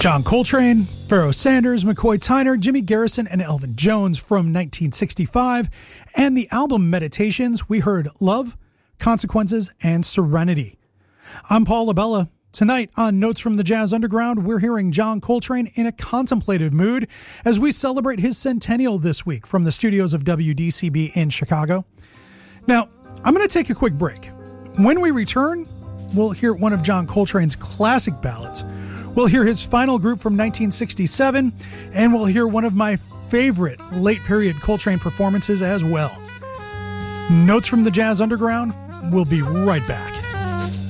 John Coltrane, Pharoah Sanders, McCoy Tyner, Jimmy Garrison, and Elvin Jones from 1965. And the album Meditations, we heard Love, Consequences, and Serenity. I'm Paul Labella. Tonight on Notes from the Jazz Underground, we're hearing John Coltrane in a contemplative mood as we celebrate his centennial this week from the studios of WDCB in Chicago. Now, I'm going to take a quick break. When we return, we'll hear one of John Coltrane's classic ballads. We'll hear his final group from 1967, and we'll hear one of my favorite late-period Coltrane performances as well. Notes from the Jazz Underground, we'll be right back.